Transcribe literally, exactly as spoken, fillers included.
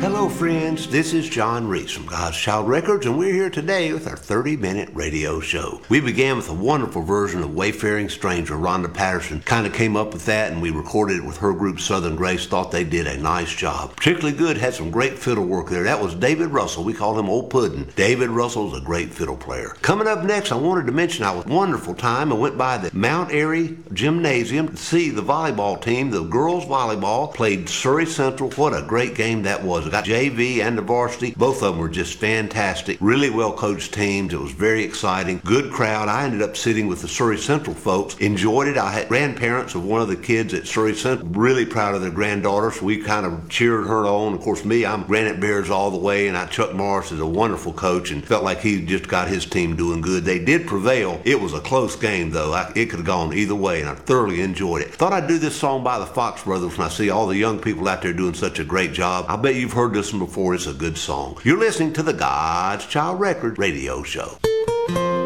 Hello friends, this is John Reese from God's Child Records, and we're here today with our thirty minute radio show. We began with a wonderful version of Wayfaring Stranger. Rhonda Patterson kind of came up with that, and we recorded it with her group Southern Grace. Thought they did a nice job. Particularly good, had some great fiddle work there. That was David Russell. We call him Old Puddin'. David Russell's a great fiddle player. Coming up next, I wanted to mention I was a wonderful time. I went by the Mount Airy Gymnasium to see the volleyball team. The girls volleyball played Surrey Central. What a great game that was. I got J V and the varsity. Both of them were just fantastic. Really well coached teams. It was very exciting. Good crowd. I ended up sitting with the Surrey Central folks. Enjoyed it. I had grandparents of one of the kids at Surrey Central. Really proud of their granddaughter, so we kind of cheered her on. Of course, me, I'm Granite Bears all the way, and I, Chuck Morris is a wonderful coach and felt like he just got his team doing good. They did prevail. It was a close game, though. I, it could have gone either way, and I thoroughly enjoyed it. Thought I'd do this song by the Fox Brothers when I see all the young people out there doing such a great job. I bet you've heard this one before. It's a good song. You're listening to the God's Child Records radio show.